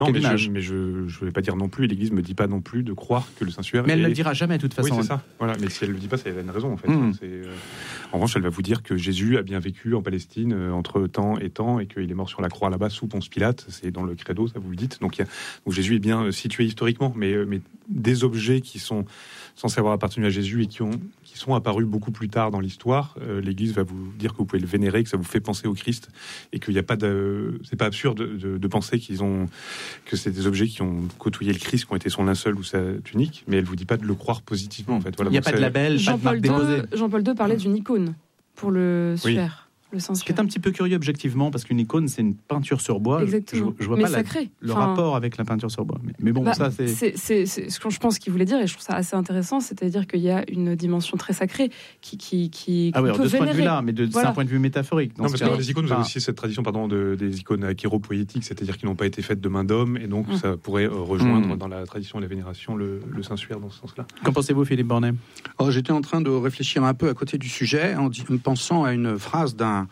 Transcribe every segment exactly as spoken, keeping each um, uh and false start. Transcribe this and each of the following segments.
Non, Quelle mais image. je, mais je ne vais pas dire non plus, l'Église ne me dit pas non plus de croire que le Saint-Suaire... Mais elle est... ne le dira jamais, de toute façon. Oui, c'est ça. Voilà. Mais si elle ne le dit pas, c'est, elle a une raison, en fait. Mmh. C'est, euh... En revanche, elle va vous dire que Jésus a bien vécu en Palestine euh, entre temps et temps, et qu'il est mort sur la croix là-bas, sous Ponce Pilate. C'est dans le credo, ça vous le dites. Donc, il y a... Donc Jésus est bien euh, situé historiquement, mais, euh, mais des objets qui sont censés avoir appartenu à Jésus et qui, ont... qui sont apparus beaucoup plus tard dans l'histoire, euh, l'Église va vous dire que vous pouvez le vénérer, que ça vous fait penser au Christ, et qu'il n'y a pas de... C'est pas absurde de, de, de penser qu'ils ont... que c'est des objets qui ont côtoyé le Christ, qui ont été son linceul ou sa tunique, mais elle vous dit pas de le croire positivement, en fait. Voilà, il n'y a donc pas de label, pas de marque déposée. Jean-Paul deux parlait d'une icône pour le Suaire. Oui. Ce qui est un petit peu curieux objectivement, parce qu'une icône, c'est une peinture sur bois. Exactement. Je, je vois mais pas sacré. La, le enfin, rapport avec la peinture sur bois. Mais, mais bon, bah, ça, c'est... C'est, c'est, c'est ce que je pense qu'il voulait dire, et je trouve ça assez intéressant, c'est-à-dire qu'il y a une dimension très sacrée qui, qui, qui, ah oui, peut de ce vénérer. point de vue-là, mais de, voilà. c'est un point de vue métaphorique. Non, parce que dans les icônes, vous enfin... avez aussi cette tradition, pardon, de, des icônes achéropoétiques, c'est-à-dire qui n'ont pas été faites de main d'homme, et donc mmh. ça pourrait euh, rejoindre mmh. dans la tradition de la vénération le, le Saint-Suaire dans ce sens-là. Qu'en pensez-vous, Philippe Bornet ? Oh, j'étais en train de réfléchir un peu à côté du sujet, en, en pensant à une phrase d'un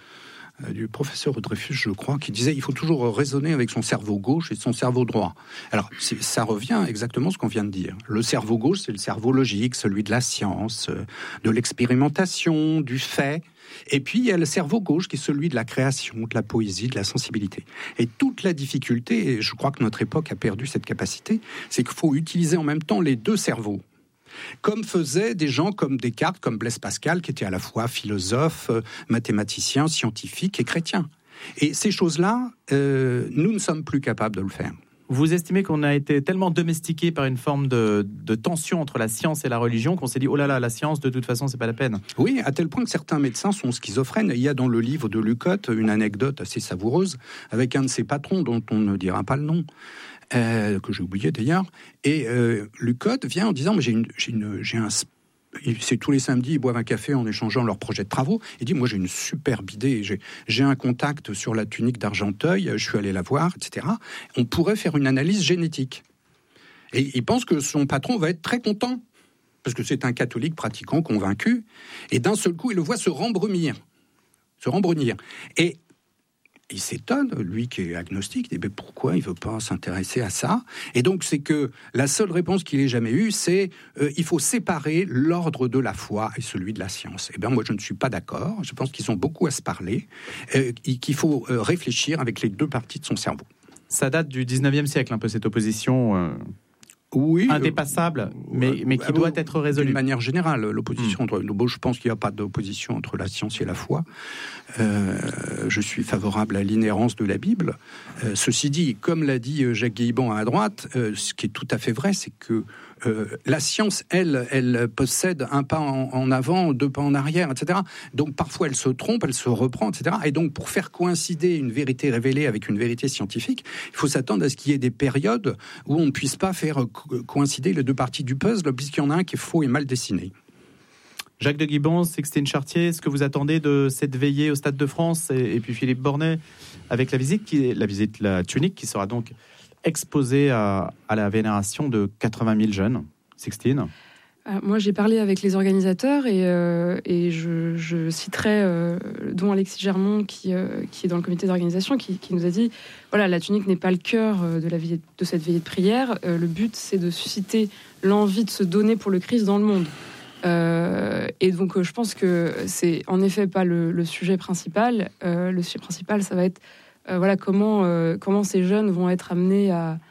du professeur Dreyfus, je crois, qui disait il faut toujours raisonner avec son cerveau gauche et son cerveau droit. Alors, c'est, ça revient exactement à ce qu'on vient de dire. Le cerveau gauche, c'est le cerveau logique, celui de la science, de l'expérimentation, du fait. Et puis, il y a le cerveau gauche qui est celui de la création, de la poésie, de la sensibilité. Et toute la difficulté, et je crois que notre époque a perdu cette capacité, c'est qu'il faut utiliser en même temps les deux cerveaux. Comme faisaient des gens comme Descartes, comme Blaise Pascal, qui étaient à la fois philosophes, mathématiciens, scientifiques et chrétiens. Et ces choses-là, euh, nous ne sommes plus capables de le faire. Vous estimez qu'on a été tellement domestiqué par une forme de, de tension entre la science et la religion qu'on s'est dit « Oh là là, la science, de toute façon, c'est pas la peine ». Oui, à tel point que certains médecins sont schizophrènes. Il y a dans le livre de Lucotte une anecdote assez savoureuse avec un de ses patrons dont on ne dira pas le nom. Euh, que j'ai oublié d'ailleurs, et euh, Lucotte vient en disant mais j'ai, une, j'ai, une, j'ai un... C'est tous les samedis, ils boivent un café en échangeant leurs projets de travaux. Il dit, moi j'ai une superbe idée, j'ai, j'ai un contact sur la tunique d'Argenteuil, je suis allé la voir, et cetera. On pourrait faire une analyse génétique. Et il pense que son patron va être très content, parce que c'est un catholique pratiquant, convaincu, et d'un seul coup, il le voit se rembrunir. Se rembrunir. Et il s'étonne, lui qui est agnostique, il dit mais pourquoi il ne veut pas s'intéresser à ça ? Et donc c'est que la seule réponse qu'il ait jamais eue, c'est euh, il faut séparer l'ordre de la foi et celui de la science. Eh bien moi je ne suis pas d'accord, je pense qu'ils ont beaucoup à se parler, euh, qu'il faut euh, réfléchir avec les deux parties de son cerveau. Ça date du dix-neuvième siècle, un peu cette opposition... Euh... Oui, indépassable, euh, mais, mais qui euh, doit être résolue. D'une manière générale, l'opposition mmh. entre... Je pense qu'il n'y a pas d'opposition entre la science et la foi. Euh, je suis favorable à l'inhérence de la Bible. Euh, ceci dit, comme l'a dit Jacques Guillemont à droite, euh, ce qui est tout à fait vrai, c'est que euh, la science, elle, elle possède un pas en, en avant, deux pas en arrière, et cetera. Donc parfois, elle se trompe, elle se reprend, et cetera. Et donc, pour faire coïncider une vérité révélée avec une vérité scientifique, il faut s'attendre à ce qu'il y ait des périodes où on ne puisse pas faire coïncider les deux parties du puzzle, puisqu'il y en a un qui est faux et mal dessiné. Jacques de Guibon, Sixtine Chartier, est-ce que vous attendez de cette veillée au Stade de France et, et puis Philippe Bornet avec la visite, qui, la visite, la tunique qui sera donc exposée à, à la vénération de quatre-vingt mille jeunes. Sixtine ? euh, Moi, j'ai parlé avec les organisateurs et, euh, et je, je citerai euh, dont Alexis Germont qui, euh, qui est dans le comité d'organisation qui, qui nous a dit voilà, la tunique n'est pas le cœur de, la veillée, de cette veillée de prière. Euh, le but, c'est de susciter l'envie de se donner pour le Christ dans le monde. Euh, et donc euh, je pense que c'est en effet pas le, le sujet principal. Euh, le sujet principal, ça va être euh, voilà comment euh, comment ces jeunes vont être amenés à,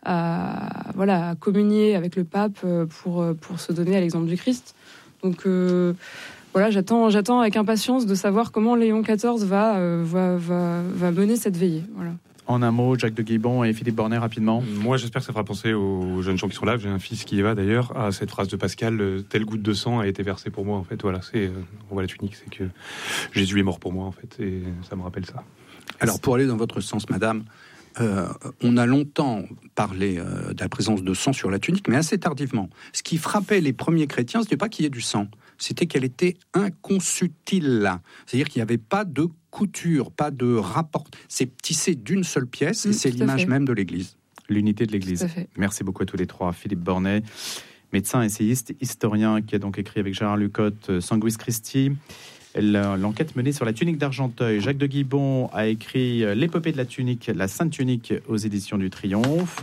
à voilà à communier avec le pape pour pour se donner à l'exemple du Christ. Donc euh, voilà, j'attends j'attends avec impatience de savoir comment Léon quatorze va euh, va va va mener cette veillée. Voilà. En un mot, Jacques de Guibon et Philippe Bornet, rapidement. Moi, j'espère que ça fera penser aux jeunes gens qui sont là. J'ai un fils qui y va d'ailleurs, à cette phrase de Pascal, telle goutte de sang a été versée pour moi. En fait, voilà, c'est, on voit la tunique, c'est que Jésus est mort pour moi, en fait, et ça me rappelle ça. Alors, pour aller dans votre sens, madame, euh, on a longtemps parlé euh, de la présence de sang sur la tunique, mais assez tardivement. Ce qui frappait les premiers chrétiens, ce n'était pas qu'il y ait du sang, c'était qu'elle était inconsutile. C'est-à-dire qu'il n'y avait pas de couture, pas de rapport. C'est tissé d'une seule pièce, mmh, et c'est l'image même de l'Église. L'unité de l'Église. Merci beaucoup à tous les trois. Philippe Bornet, médecin, essayiste, historien, qui a donc écrit avec Gérard Lucotte Sanguis Christi. l'enquête menée sur la tunique d'Argenteuil. Jacques de Guibon a écrit L'épopée de la tunique, la Sainte Tunique aux éditions du Triomphe.